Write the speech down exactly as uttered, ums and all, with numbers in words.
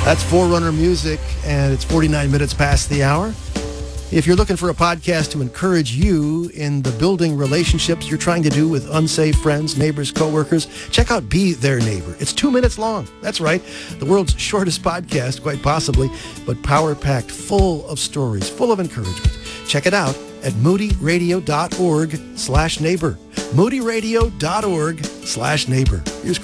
That's Forerunner Music, and it's forty-nine minutes past the hour. If you're looking for a podcast to encourage you in the building relationships you're trying to do with unsafe friends, neighbors, coworkers, check out Be Their Neighbor. It's two minutes long. That's right. The world's shortest podcast, quite possibly, but power-packed, full of stories, full of encouragement. Check it out at moodyradio.org slash neighbor. moodyradio.org slash neighbor. Here's